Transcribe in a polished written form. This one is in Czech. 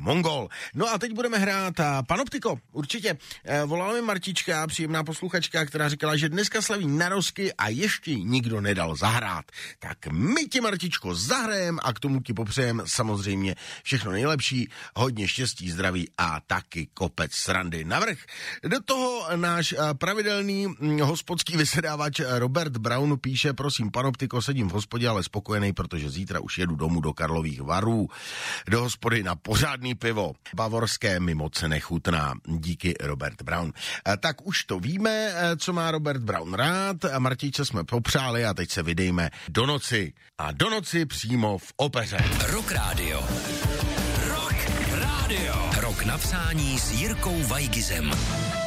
Mongol. No a teď budeme hrát Panoptiko, určitě. Volala mi Martička, příjemná posluchačka, která říkala, že dneska slaví narozky a ještě nikdo nedal zahrát. Tak my ti, Martičko, zahrajem a k tomu ti popřejem samozřejmě všechno nejlepší, hodně štěstí, zdraví a taky kopec srandy navrch. Do toho náš pravidelný hospodský vysedávač Robert Brown píše, prosím, Panoptiko, sedím v hospodě, ale spokojený, protože zítra už jedu domů do Karlových Varů, do hospody na pořádný pivo. Bavorské mi moc nechutná. Díky, Robert Brown. Tak už to víme, co má Robert Brown rád. Martičce jsme popřáli a teď se vydejme do noci. A do noci přímo v opeře. Rock Radio. Rock Radio. Rok napsání s Jirkou Vajgizem.